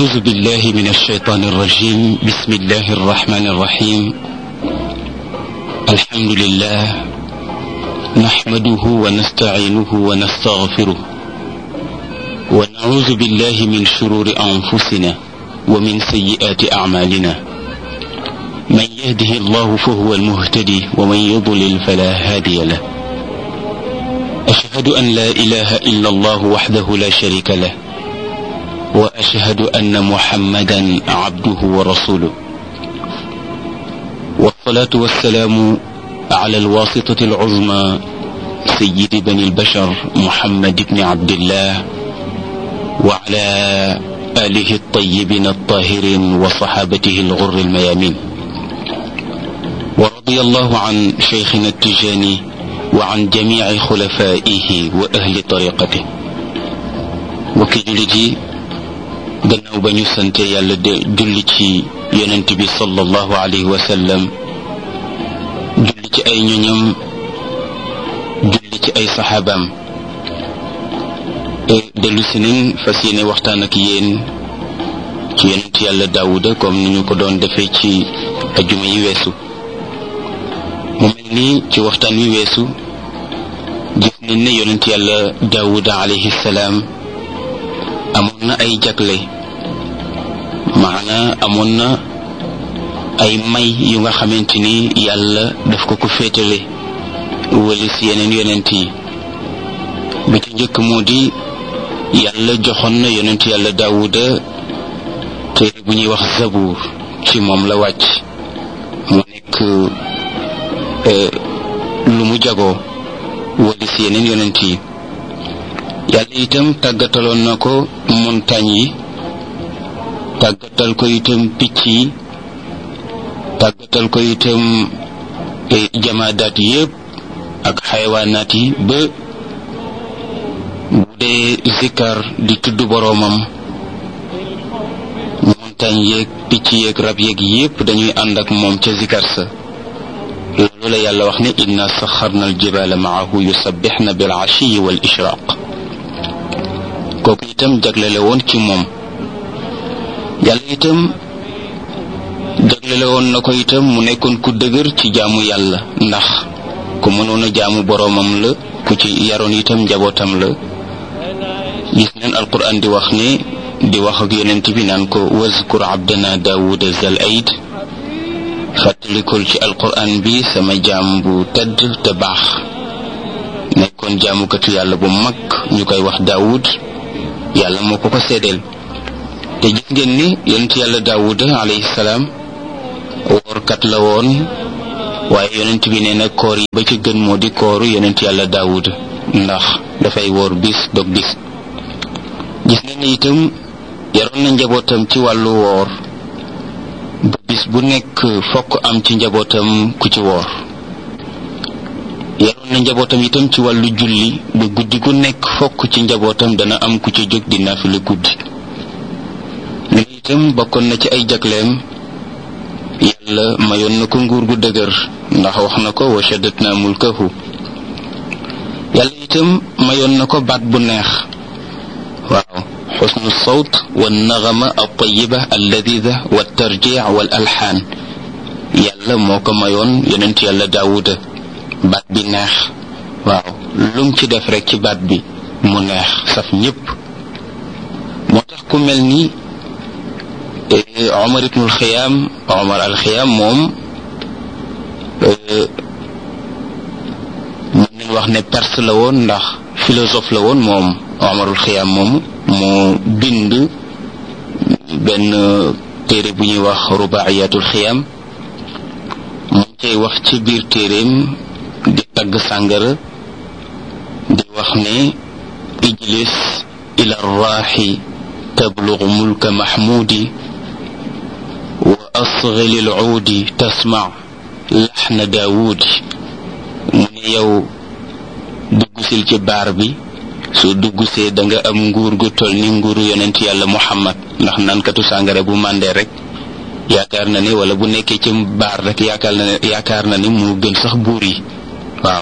أعوذ بالله من الشيطان الرجيم. بسم الله الرحمن الرحيم. الحمد لله نحمده ونستعينه ونستغفره ونعوذ بالله من شرور أنفسنا ومن سيئات أعمالنا. من يهده الله فهو المهتدي ومن يضلل فلا هادي له. أشهد أن لا إله إلا الله وحده لا شريك له وأشهد أن محمدا عبده ورسوله. والصلاة والسلام على الواسطة العظمى سيد بني البشر محمد بن عبد الله وعلى آله الطيبين الطاهرين وصحابته الغر الميامين. ورضي الله عن شيخنا التجاني وعن جميع خلفائه وأهل طريقته. وكجلجي gannaaw ba ñu sante yàlla de julli ci yonent bi sallallahu alayhi wa sallam, julli ci ay ñoñam, julli ci ay saxaabaam, dellu si nañ fas yéene waxtaan ak yéen ci yonent yàlla daawuda comme ni ñu ko doon defee ci ajuma yi weesu. mu mel ni ci waxtaan wi weesu gis nañ ne yonent yàlla daawuda alayhi salaam amoon na ay jagle, maana amoon na ay may yu nga xamante ni yàlla daf ko féetale wala si yeneen yonent yi. bi ci njëkk moo di yàlla joxoon na yonent yàlla daawuda téere bu ñuy wax zabuur, ci moom la wàcc mu nekk lu mu jagoo wala si yeneen yonent yi. yàlla itam tàggataloon na ko montagne yi, tàggatal ko itam picc yi, tàggatal ko itam jamaadaat yépp ak xayawaanaat yi, ba bu dee zikkar di tudd boroomam montagne yeeg picc yeeg rab yeeg yépp dañuy ànd ak moom ca zikkar sa. loolu la yàlla wax ne inna saxarna aljibaala maahu yusabbixna bil ashiyi wal ishraq. kooku itam jaglele woon ci moom. yàlla itam jaglele woon na ko itam mu nekkoon ku dëgër ci jaamu yàlla, ndax ku mënoon a jaamu boroomam la, ku ci yaroon itam njabootam la. gis neen alquran di wax ne, di wax ak yonent bi naan ko wazkur abdana daawuda zal aid, fàttalikul ci alquran bi sama jaam bu tedd te baax, nekkoon jaamukatu yàlla bu mag ñu koy wax daawud. yàlla moo ko seedeel. te gis ngeen ni yonent yàlla daawuda alayhi salaam woorkat la woon, waaye yonent bi nee na koor yi ba ci gën moo di kooru yonent yàlla daawuda, ndax dafay woor bis dog bis. gis ngeen ni itam yaroon na njabootam ci wàllu woor, ba bis bu nekk fokk am ci njabootam ku ci woor. yaroon na njabootam itam ci wàllu julli, ba guddi gu nekk fokk ci njabootam dana am ku ci jóg di naafila guddi. li itam bokkoon na ci ay jagleem, yàlla mayoon na ko nguur gu dëgër, ndax wax na ko wa shaddatna mulkahu. yàlla itam mayoon na ko baat bu neex, waaw, xusnu sawt wa naxama altayiba alladida wa tarjic wal alxaan. yàlla moo ko mayoon yonent yàlla daawuda baat bi neex, waaw, lum ci def rek ci baat bi mu neex saf ñépp. moo tax ku mel ni Omar ibnul Xiyaam, Omar al Xiyaam moom mën nañ wax ne perse la woon, ndax philosophe la woon moom. Omarul Xiyaam moom moo bind benn téere bu ñuy wax rubaayatul Xiyaam. mu cay wax ci biir téereem di tagg sàngara, di wax ne ijlis ila raaxi tablugu mulka mahmudi wa asghil al uudi tasma laxna daawudi. mu ne yow duggusil ci baar bi, soo duggusee da nga am nguur gu toll ni nguuru yonent yàlla muhammad, ndax naankatu sàngara bu màndee rek yaakaar na ni, wala bu nekkee ci baar rek yaakaar na ni moo gën sax buur yi. waaw,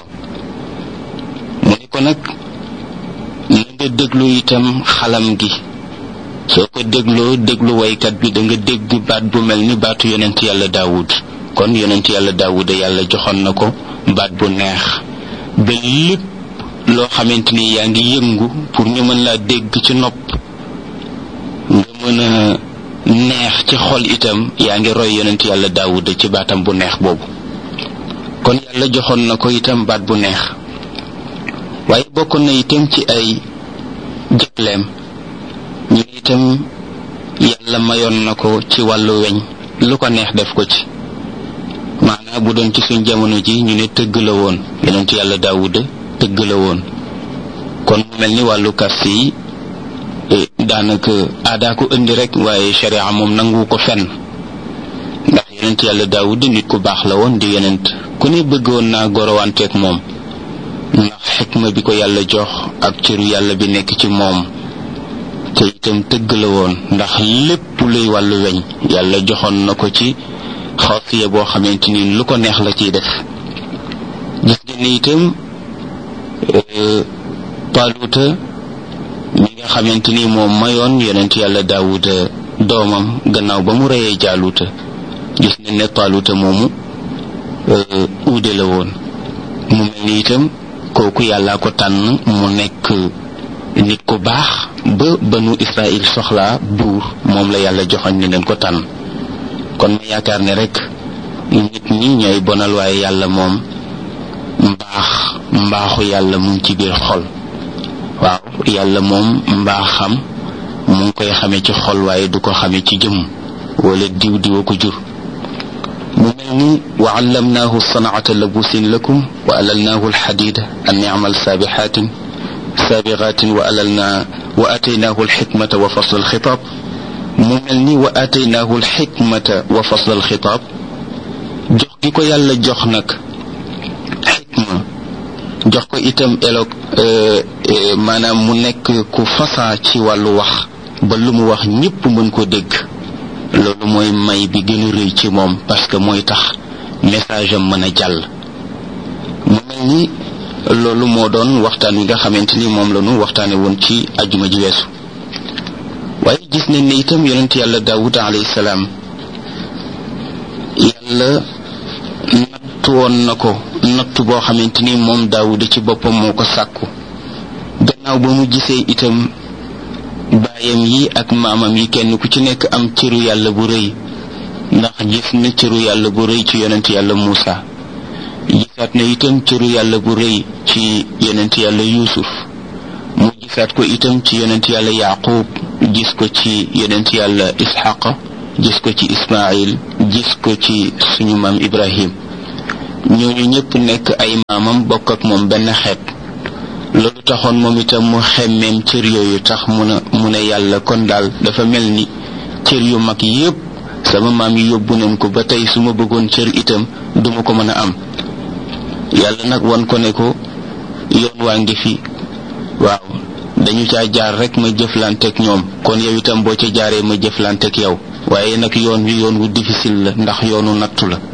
mu ne ko nag na nga déglu itam xalam gi soo ko déglu waykat bi da nga dégg baat bu mel ni baatu yonent yàlla Daawud. kon yonent yàlla Daawud yàlla joxoon na ko baat bu neex ba lépp loo xamante ni yaa ngi yëngu pour ñu mën laa dégg ci nopp nga mën a neex ci xol itam yaa ngi roy yonent yàlla Daawud ci baatam bu neex boobu. kon yàlla joxoon na ko itam baat bu neex waaye bokkoon na itam ci ay jagleem ñu itam yàlla mayoon na ko ci wàllu weñ lu ko neex def ko ci. maanaam bu doon ci suñ jamono ji ñu ne tëgg la woon yonent yàlla Daawuda tëgg la woon kon mu mel ni wàllu kast yi daanaka aadaa ko indi rek waaye sharia moom nangu ko fenn ndax yonent yàlla Daawuda nit ku baax la woon di yonent ku ne bëggoon naa gorowanteeg moom ndax xikma bi ko yàlla jox ak cëru yàlla bi nekk ci moom te itam tëgg la woon ndax lépp luy wàllu weñ yàlla joxoon na ko ci xaasiya boo xamante ni lu ko neex la ciy def. gis ngeen ni itam Taaluta mi nga xamante ni moom mayoon yonent yàlla Daawuda doomam gannaaw ba mu reyee Jaaluta gis nañ ne Taaluta moomu uude la woon mu mel ni itam kooku yàllaa ko tànn mu nekk nit ku baax ba banu Israël soxlaa buur moom la yàlla joxoñ ne leen ko tànn. kon ma yaakaar ne rek nit ñi ñooy bonal waaye yàlla moom mbaaxu yàlla mu ngi ci biir xol. waaw yàlla moom mbaaxam mu ngi koy xamee ci xol waaye du ko xamee ci jëmm wala diw ko jur. mu mel ni wa allamnaahu sanaata labusin lakum wa alalnaahu alxadida an yamal saabixaatin wa ataynaahu alxikmata wa fasl alxitaab. mu mel ni wa ataynaahu alxikmata wa fasl alxitaab jox gi ko yàlla jox nag xikma jox ko itam maanaam mu nekk ku fasaa ci wàllu wax ba lu mu wax ñépp mën ko dégg. loolu mooy may bi gën a rëy ci moom parce que mooy tax message am mën a jàll. mu mel ni loolu moo doon waxtaan wi nga xamante ni moom la ñu waxtaane woon ci ajuma ji weesu. waaye gis nañ ne itam yonent yàlla Daawud alayhi salaam yàlla nattu woon na ko nattu boo xamante ni moom Daawud ci boppam moo ko sàkku gannaaw ba mu gisee itam baayam yi ak maamam yi kenn ku ci nekk am cëru yàlla bu rëy ndax gis na cëru yàlla bu rëy ci yonent yàlla Muusa gisaat na itam cëru yàlla bu rëy ci yonent yàlla Yuusuf mu gisaat ko itam ci yonent yàlla Yaaqub gis ko ci yonent yàlla Isxaqa gis ko ci Ismaayil gis ko ci suñu maam Ibrahim ñooñu ñëpp nekk ay maamam bokk ak moom benn xeet. loolu taxoon moom itam mu xemmeem cër yooyu tax mu ne yàlla kon daal dafa mel ni cër yu mag yépp sama maam yi yóbbu nañ ko ba tey su ma bëggoon cër itam duma ko mën a am. yàlla nag wan ko ne ko yoon waa ngi fi waaw dañu caa jaar rek ma jëflanteeg ñoom kon yow itam boo ca jaaree ma jëflanteeg yow waaye nag yoon wi yoon wu difficile la ndax yoonu nattu la.